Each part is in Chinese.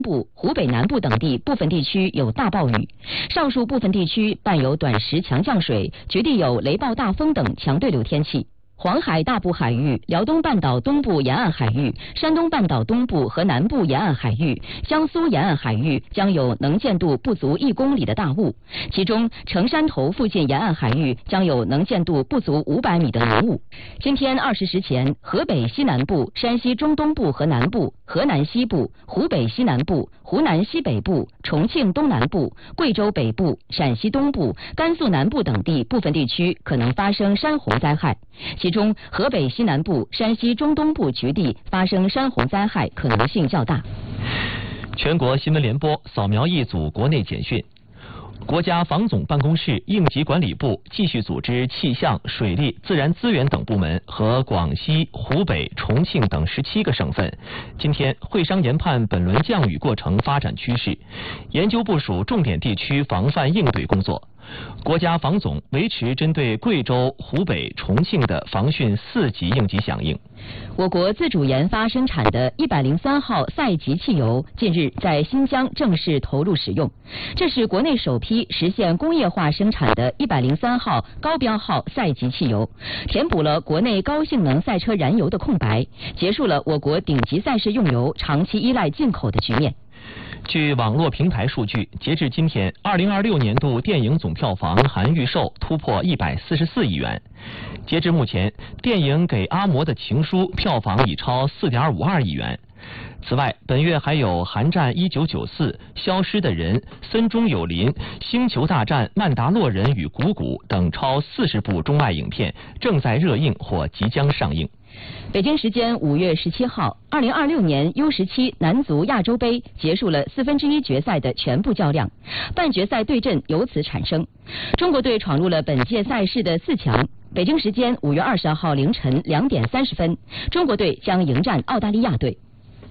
部、湖北南部等地部分地区有大暴雨，上述部分地区伴有短时强降水，局地有雷暴大风等强对流天气。黄海大部海域、辽东半岛东部沿岸海域、山东半岛东部和南部沿岸海域、江苏沿岸海域将有能见度不足1公里的大雾，其中城山头附近沿岸海域将有能见度不足500米的浓雾。今天20时前，河北西南部、山西中东部和南部、河南西部、湖北西南部、湖南西北部、重庆东南部、贵州北部、陕西东部、甘肃南部等地部分地区可能发生山洪灾害，其中河北西南部、山西中东部局地发生山洪灾害可能性较大。 全国新闻联播扫描一组国内简讯。国家防总办公室应急管理部继续组织气象、水利、自然资源等部门和广西、湖北、重庆等17个省份今天会商研判本轮降雨过程发展趋势，研究部署重点地区防范应对工作。国家防总维持针对贵州、湖北、重庆的防汛4级应急响应。 我国自主研发生产的103号赛级汽油近日在新疆正式投入使用，这是国内首批实现工业化生产的103号高标号赛级汽油，填补了国内高性能赛车燃油的空白，结束了我国顶级赛事用油长期依赖进口的局面。 据网络平台数据，截至今天，2026年度电影总票房含预售突破144亿元。截至目前，电影《给阿嬷的情书》票房已超4.52亿元。此外，本月还有《寒战1994》、《消失的人》、《森中有林》、《星球大战：曼达洛人与谷古》等超40部中外影片正在热映或即将上映。 北京时间5月17号，2026年 U17 男足亚洲杯结束了1/4决赛的全部较量，半决赛对阵由此产生。中国队闯入了本届赛事的4强。北京时间5月20号凌晨2点30分，中国队将迎战澳大利亚队。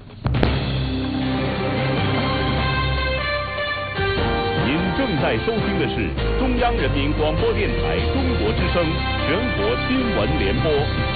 您正在收听的是中央人民广播电台中国之声全国新闻联播。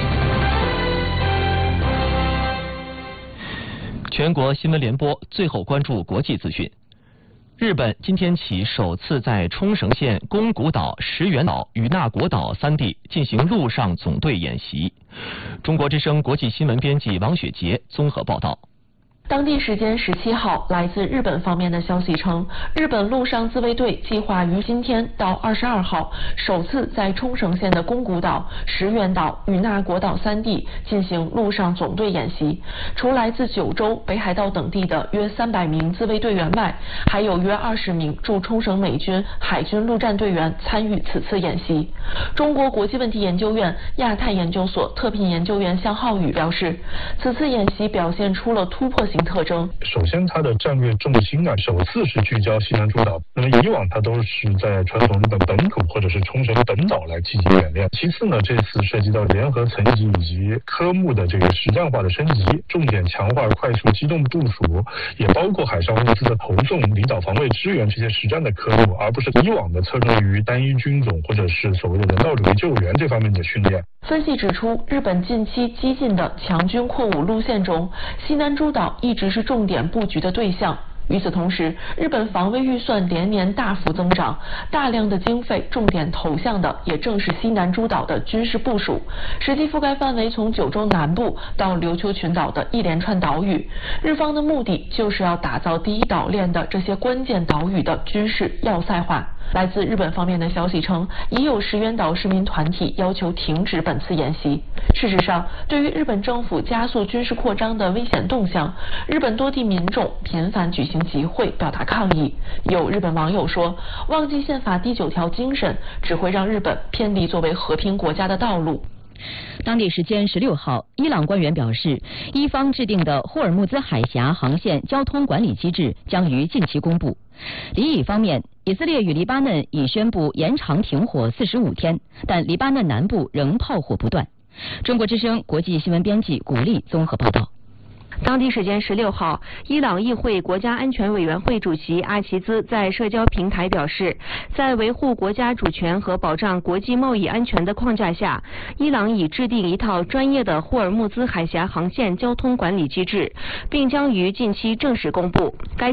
全国新闻联播最后关注国际资讯。日本今天起首次在冲绳县宫古岛、石垣岛、与那国岛3地进行陆上总队演习。中国之声国际新闻编辑王雪杰综合报道。 当地时间17号，来自日本方面的消息称，日本陆上自卫队计划于今天到22号首次在冲绳县的宫古岛、石垣岛、与那国岛3地进行陆上总队演习。除来自九州、北海道等地的约300名自卫队员外，还有约20名驻冲绳美军海军陆战队员参与此次演习。中国国际问题研究院亚太研究所特聘研究员向浩宇表示，此次演习表现出了突破性特征。 首先，它的战略重心首次是聚焦西南诸岛。那么以往它都是在传统日本本土或者是冲绳本岛来进行演练。其次呢，这次涉及到联合层级以及科目的这个实战化的升级，重点强化快速机动部署，也包括海上物资的投送、离岛防卫支援这些实战的科目，而不是以往的侧重于单一军种或者是所谓的人道主义救援这方面的训练。 分析指出，日本近期激进的强军扩武路线中，西南诸岛一直是重点布局的对象。与此同时，日本防卫预算连年大幅增长，大量的经费重点投向的也正是西南诸岛的军事部署，实际覆盖范围从九州南部到琉球群岛的一连串岛屿。日方的目的就是要打造第一岛链的这些关键岛屿的军事要塞化。来自日本方面的消息称，已有石垣岛市民团体要求停止本次演习。事实上，对于日本政府加速军事扩张的危险动向，日本多地民众频繁举行集会表达抗议。有日本网友说，忘记宪法第9条精神，只会让日本偏离作为和平国家的道路。 当地时间16号，伊朗官员表示，伊方制定的霍尔木兹海峡航线交通管理机制将于近期公布。黎以方面，以色列与黎巴嫩已宣布延长停火45天，但黎巴嫩南部仍炮火不断。中国之声国际新闻编辑古丽综合报道。 当地时间16号，伊朗议会国家安全委员会主席阿齐兹在社交平台表示，在维护国家主权和保障国际贸易安全的框架下，伊朗已制定一套专业的霍尔木兹海峡航线交通管理机制，并将于近期正式公布。该